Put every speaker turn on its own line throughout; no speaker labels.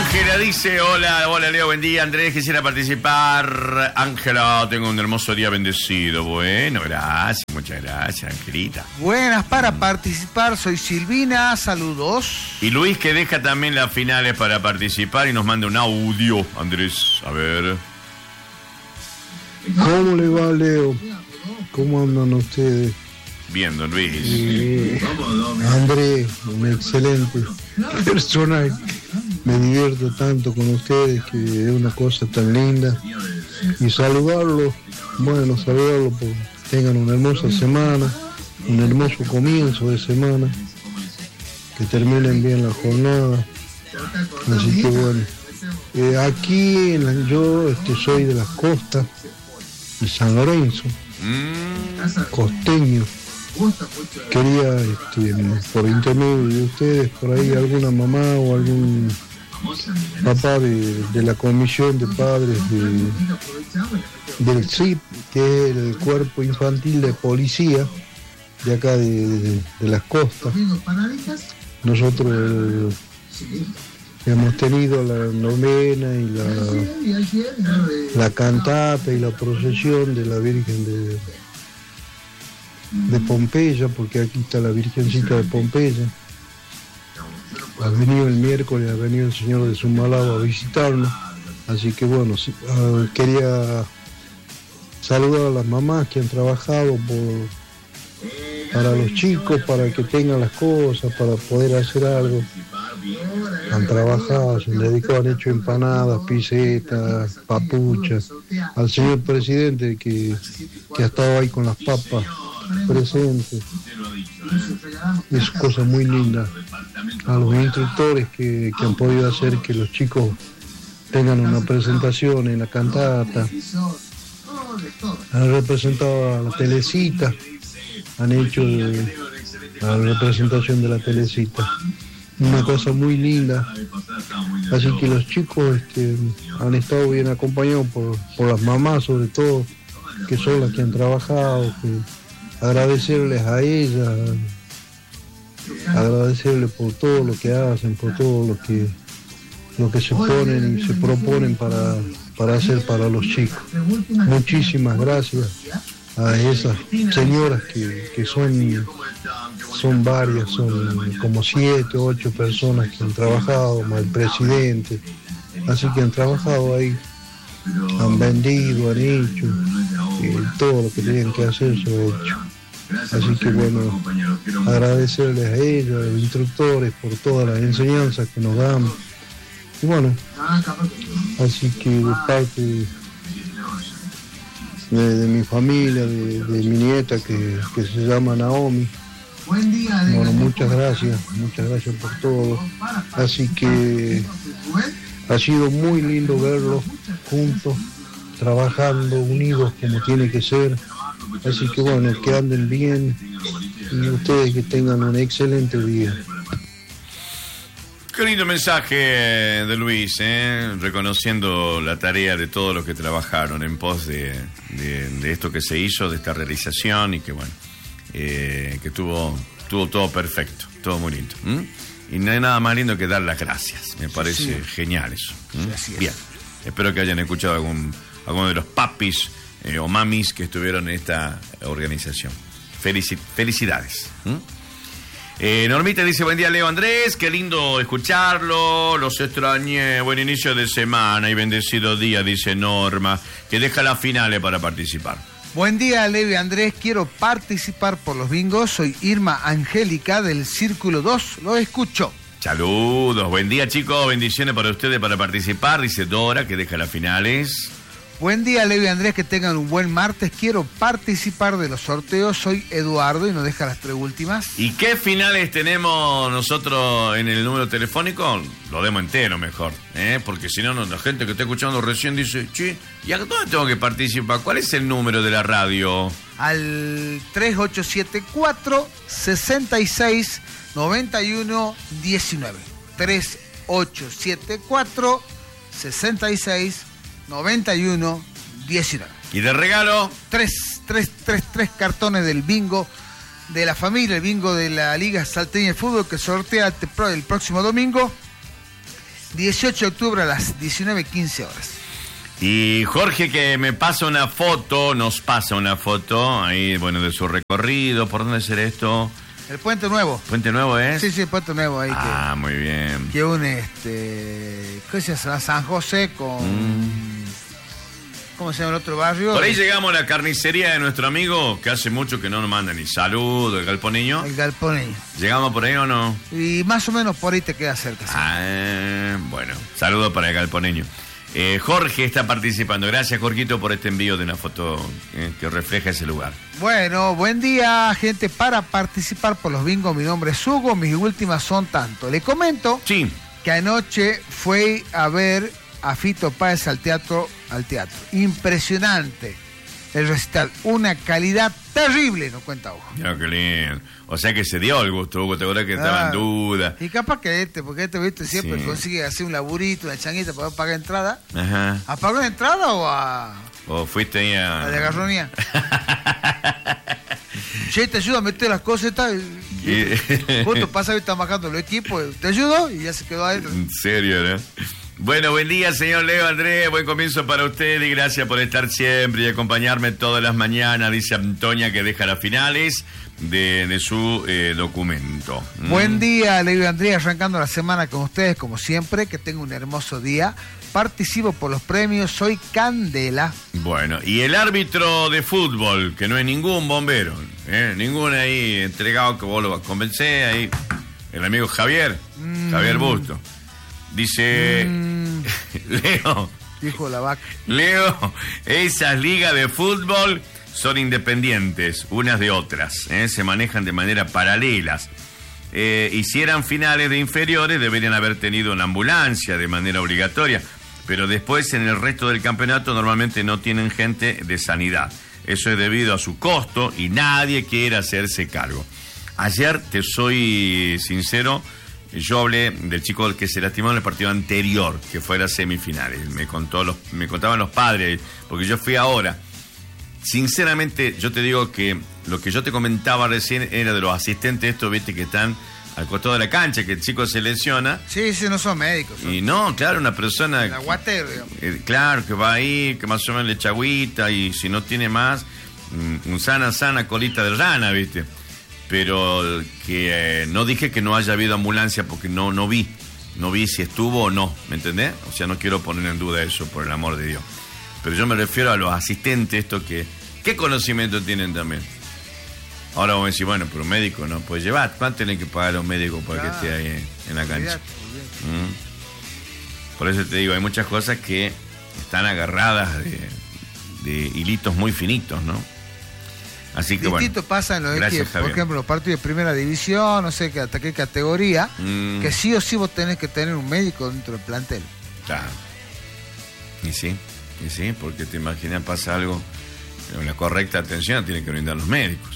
Ángela dice, hola Leo, buen día. Andrés, quisiera participar. Ángela, tengo un hermoso día bendecido. Bueno, gracias, muchas gracias, Angelita.
Buenas, para participar, soy Silvina, saludos.
Y Luis, que deja también las finales para participar y nos manda un audio. Andrés, a ver.
¿Cómo le va, Leo? ¿Cómo andan ustedes?
Bien, don Luis.
Andrés, un excelente personaje. Me divierto tanto con ustedes, que es una cosa tan linda. Y saludarlos, porque tengan una hermosa semana, un hermoso comienzo de semana, que terminen bien la jornada. Así que bueno, aquí yo soy de las costas de San Lorenzo, costeño. Quería, por intermedio de ustedes, por ahí alguna mamá o algún papá de la comisión de padres del CIP, que es el Cuerpo Infantil de Policía de acá de las costas. Nosotros hemos tenido la novena y la cantata y la procesión de la Virgen de Pompeya, porque aquí está la Virgencita de Pompeya. Ha venido el miércoles, ha venido el señor de Sumalao a visitarnos, así que bueno, quería saludar a las mamás que han trabajado para los chicos, para que tengan las cosas, para poder hacer algo. Han trabajado, se han dedicado, han hecho empanadas, pisetas, papuchas. Al señor presidente que ha estado ahí con las papas presentes, es cosa muy linda. A los instructores que han podido hacer que los chicos tengan una presentación en la cantata, han representado a la Telecita, han hecho la representación de la Telecita, una cosa muy linda. Así que los chicos han estado bien acompañados por las mamás, sobre todo, que son las que han trabajado. Agradecerles a ellas, agradecerles por todo lo que hacen, por todo lo que se ponen y se proponen para hacer para los chicos. Muchísimas gracias a esas señoras que son varias, son como 7, 8 personas que han trabajado, más el presidente, así que han trabajado ahí, han vendido, han hecho, todo lo que tenían que hacer se ha hecho. Así que bueno, agradecerles a ellos, a los instructores, por todas las enseñanzas que nos dan. Y bueno, así que de parte de mi familia, de mi nieta que se llama Naomi, bueno, muchas gracias por todo. Así que ha sido muy lindo verlos juntos, trabajando, unidos como tiene que ser. Así que bueno, que anden bien y ustedes que tengan un excelente día.
Qué lindo mensaje de Luis, reconociendo la tarea de todos los que trabajaron en pos de esto que se hizo, de esta realización, y que bueno, que tuvo todo perfecto, todo muy lindo. Y no hay nada más lindo que dar las gracias. Me parece genial eso. Bien, espero que hayan escuchado alguno de los papis o mamis que estuvieron en esta organización. Felicidades. Normita dice, buen día Leo, Andrés, qué lindo escucharlo, los extrañé, buen inicio de semana y bendecido día, dice Norma, que deja las finales para participar.
Buen día Leo y Andrés, quiero participar por los bingos, soy Irma Angélica del Círculo 2, lo escucho.
Saludos, buen día chicos, bendiciones para ustedes para participar, dice Dora, que deja las finales.
Buen día, Leo y Andrés, que tengan un buen martes. Quiero participar de los sorteos. Soy Eduardo y nos deja las 3 últimas.
¿Y qué finales tenemos nosotros en el número telefónico? Lo demos entero mejor, porque si no, la gente que está escuchando recién dice, che, ¿y a dónde tengo que participar? ¿Cuál es el número de la radio?
Al 3874-66-91-19. 3874-66-91-19. 19.
¿Y de regalo?
3 cartones del bingo de la familia, el bingo de la Liga Salteña de Fútbol, que sortea el próximo domingo 18 de octubre a las 19:15 horas.
Y Jorge que nos pasa una foto, ahí, bueno, de su recorrido. ¿Por dónde será esto?
El Puente Nuevo.
¿Puente Nuevo es?
Sí, el Puente Nuevo ahí.
Muy bien.
Que une, ¿qué se llama? San José con... ¿Cómo se llama el otro barrio?
Por ahí llegamos a la carnicería de nuestro amigo, que hace mucho que no nos manda ni saludo, el Galponeño.
El Galponeño.
¿Llegamos por ahí o no?
Y más o menos por ahí te queda cerca. Sí.
Bueno, saludo para el Galponeño. Jorge está participando. Gracias, Jorgito, por este envío de una foto que refleja ese lugar.
Bueno, buen día, gente. Para participar por los bingos, mi nombre es Hugo, mis últimas son tanto. Le comento que anoche fue a ver a Fito Páez al teatro. Impresionante el recital, una calidad terrible, nos cuenta Hugo.
No, qué lindo. O sea que se dio el gusto, Hugo, te acuerdas que estaba en duda.
Y capaz que porque viste, siempre consigue hacer un laburito, una changuita para pagar entrada.
Ajá.
¿A pagar entrada o
fuiste ahí a
la de Garronía? Che, te ayudo a meter las cosas y tal. Justo pasa que está bajando el equipo, te ayudo y ya se quedó adentro.
En serio, ¿no? Bueno, buen día, señor Leo Andrés, buen comienzo para usted y gracias por estar siempre y acompañarme todas las mañanas, dice Antonia, que deja las finales de su documento.
Buen día, Leo Andrés, arrancando la semana con ustedes, como siempre, que tenga un hermoso día. Participo por los premios, soy Candela.
Bueno, y el árbitro de fútbol, que no es ningún bombero, ningún ahí entregado que vos lo vas a convencer, ahí, el amigo Javier Busto. Dice, Leo,
dijo la vaca.
Leo, esas ligas de fútbol son independientes unas de otras, se manejan de manera paralelas. Y si eran finales de inferiores deberían haber tenido una ambulancia de manera obligatoria, pero después en el resto del campeonato normalmente no tienen gente de sanidad. Eso es debido a su costo y nadie quiere hacerse cargo. Ayer, te soy sincero, yo hablé del chico que se lastimó en el partido anterior, que fue las semifinales. Me contaban los padres, porque yo fui ahora. Sinceramente, yo te digo que lo que yo te comentaba recién era de los asistentes estos, viste, que están al costado de la cancha, que el chico se lesiona.
Sí, no son médicos.
Y no, claro, una persona...
El aguatero, digamos.
Claro, que va ahí, que más o menos le echa agüita, y si no tiene más, un sana colita de rana, viste. Pero que no dije que no haya habido ambulancia porque no vi si estuvo o no, ¿me entendés? O sea, no quiero poner en duda eso, por el amor de Dios. Pero yo me refiero a los asistentes, estos que... ¿Qué conocimiento tienen también? Ahora vamos a decir, bueno, pero un médico no puede llevar. ¿Cuánto tienen que pagar los médicos para que esté ahí en la cancha? Por eso te digo, hay muchas cosas que están agarradas de hilitos muy finitos, ¿no? Así que
distinto pasa en los equipos, por ejemplo, los partidos de primera división, no sé hasta qué categoría, que sí o sí vos tenés que tener un médico dentro del plantel.
Claro. Y sí, porque te imaginas pasa algo, con la correcta atención tienen que brindar los médicos.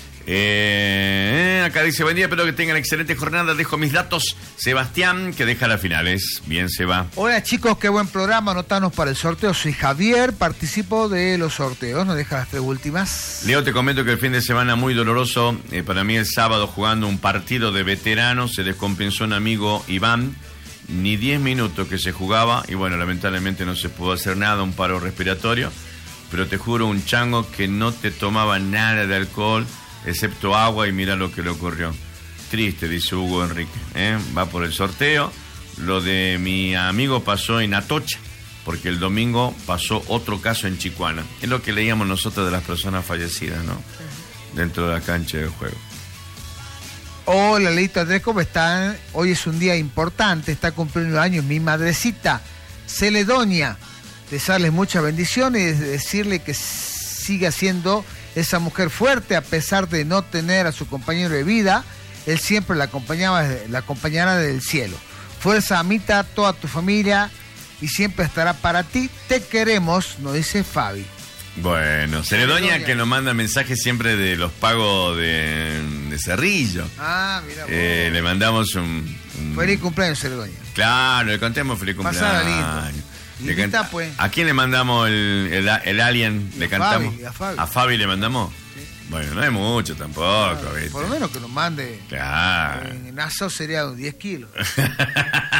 Acá dice, buen día, espero que tengan excelente jornada. Dejo mis datos, Sebastián, que deja las finales. Bien, Seba.
Hola chicos, qué buen programa, anotanos para el sorteo. Soy Javier, participo de los sorteos. Nos deja las 3 últimas.
Leo, te comento que el fin de semana muy doloroso. Para mí el sábado, jugando un partido de veteranos, se descompensó un amigo, Iván. Ni 10 minutos que se jugaba y bueno, lamentablemente no se pudo hacer nada, un paro respiratorio. Pero te juro, un chango que no te tomaba nada de alcohol excepto agua, y mira lo que le ocurrió. Triste, dice Hugo Enrique, va por el sorteo. Lo de mi amigo pasó en Atocha, porque el domingo pasó otro caso en Chicuana. Es lo que leíamos nosotros de las personas fallecidas, ¿no? Dentro de la cancha de juego.
Hola, Leito Andrés, ¿cómo están? Hoy es un día importante, está cumpliendo años mi madrecita Celedonia. Desearles muchas bendiciones y decirle que siga siendo esa mujer fuerte a pesar de no tener a su compañero de vida. Él siempre la acompañará del cielo. Fuerza, Amita, toda tu familia, y siempre estará para ti. Te queremos, nos dice Fabi.
Bueno, Celedonia, que nos manda mensajes siempre de los pagos de Cerrillo.
Ah, mira.
Le mandamos un...
Feliz cumpleaños, Celedonia.
Claro, le contemos feliz cumpleaños.
Pasada lindo. Pues.
¿A quién le mandamos el alien? ¿Le cantamos?
Fabi,
¿A Fabi le mandamos? Sí. Bueno, no es mucho tampoco.
Claro, por lo menos que nos mande.
Claro.
En Nassau sería 10 kilos.